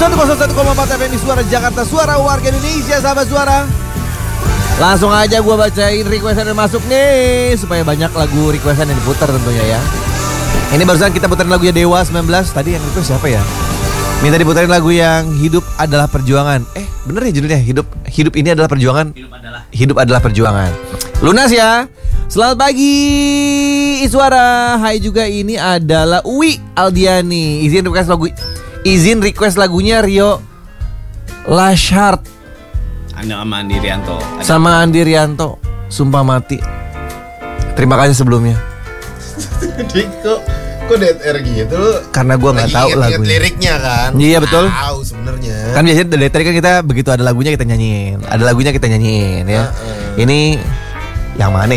101,4 FM Suara Jakarta, suara warga Indonesia, sahabat suara. Langsung aja gue bacain requestan yang masuk nih, supaya banyak lagu requestan yang diputar tentunya ya. Ini barusan kita puterin lagunya Dewa 19. Tadi yang request siapa ya? Minta diputerin lagu yang Hidup Adalah Perjuangan. Bener ya judulnya? Hidup ini adalah perjuangan. Hidup adalah perjuangan. Lunas ya. Selamat pagi Iswara. Hai juga, ini adalah Uwi Aldiani. Izin request lagunya Rio Lashart sama Andi Rianto. Sumpah mati. Terima kasih sebelumnya. Kok DTR gitu? Karena gue nggak tahu lagunya. Liriknya kan? Iya betul. Tahu sebenarnya. Kan biasanya dari tadi kan kita begitu ada lagunya kita nyanyiin. Ada lagunya kita nyanyiin ya. Ini yang mana?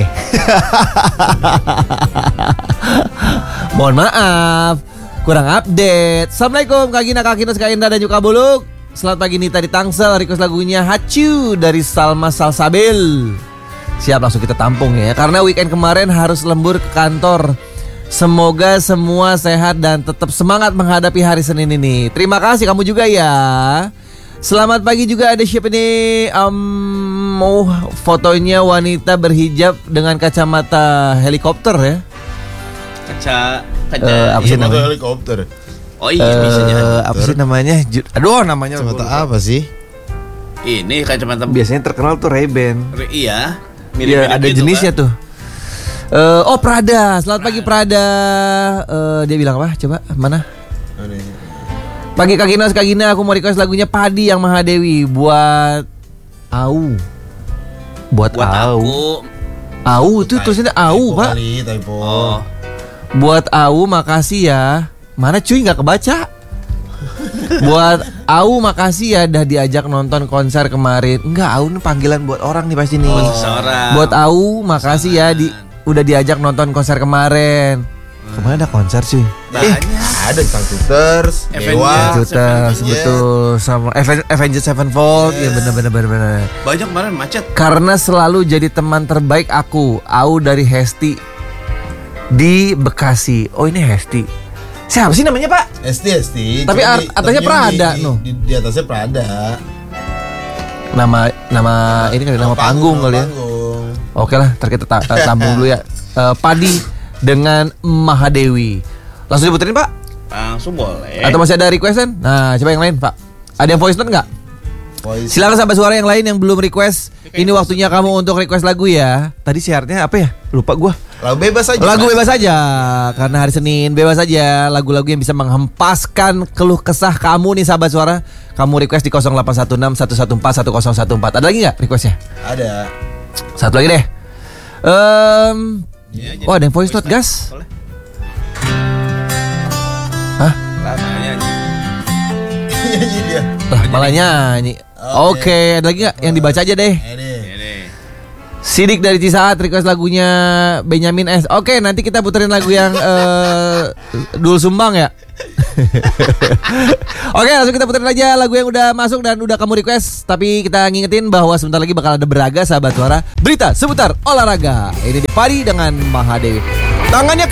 Mohon maaf, kurang update. Assalamualaikum Kak Gina, Kak Kinus, Kak Indah, dan juga Buluk. Selamat pagi Nita di Tangsel. Request lagunya Hacu dari Salma Salsabil. Siap, langsung kita tampung ya. Karena weekend kemarin harus lembur ke kantor. Semoga semua sehat dan tetap semangat menghadapi hari Senin ini. Terima kasih kamu juga ya. Selamat pagi juga, ada siapa nih? Fotonya wanita berhijab dengan kacamata helikopter ya. Apa sih namanya? Helikopter. Oh iya, bisa jadi. Apa sih namanya? Aduh, namanya kacamata apa sih? Ini kacamata biasanya terkenal tuh Ray-Ban. Iya. Mirip-mirip ada gitu jenisnya kan? Tuh. Prada. Selamat pagi Prada. Dia bilang apa? Coba mana? Pagi Kak Gina, Kak Gina, aku mau request lagunya Padi yang Mahadewi buat Au. Buat Au. Au itu tulisannya Au, Pak. Oh. Buat Au, makasih ya. Mana cuy, nggak kebaca. Buat Au, makasih ya dah diajak nonton konser kemarin. Enggak, Au ini panggilan buat orang nih pasti nih. Buat Au, makasih ya udah diajak nonton konser kemarin. Kemarin ada konser sih. Ada Shooters, Dewa, Shooters, betul, sama Avenged Sevenfold. Ya benar. Banyak kemarin macet. Karena selalu jadi teman terbaik aku. Au dari Hesti di Bekasi. Oh ini Hesti. Siapa sih namanya Pak? Hesti. Tapi atasnya Prada di atasnya Prada. Nama ini kan nama panggung kali ya. Oke lah, ntar kita tambung dulu ya. Padi dengan Mahadewi. Langsung diputerin Pak? Langsung boleh. Atau masih ada requestan? Nah, coba yang lain Pak. Ada yang voice note nggak? Silakan sahabat suara yang lain yang belum request. Ini waktunya kamu untuk request lagu ya. Tadi syaratnya apa ya? Lupa gua. Lagu bebas aja. Lagu bebas aja. Karena hari Senin bebas aja. Lagu-lagu yang bisa menghempaskan keluh kesah kamu nih sahabat suara. Kamu request di 0816 114 1014. Ada lagi nggak requestnya? Ada. Satu lagi deh. Ada yang voice note gas. Hah? Nyanyi dia. Malah nyanyi. Oke, ada lagi nggak yang dibaca aja deh. Sidik dari Cisaat request lagunya Benyamin S. Oke, nanti kita puterin lagu yang Dul Sumbang ya. Oke, langsung kita puterin aja lagu yang udah masuk dan udah kamu request. Tapi kita ngingetin bahwa sebentar lagi bakal ada Beraga sahabat suara. Berita seputar olahraga. Ini di Padi dengan Mahadewi. Tangannya